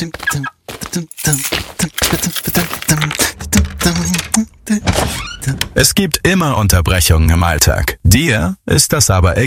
Es gibt immer Unterbrechungen im Alltag. Dir ist das aber egal.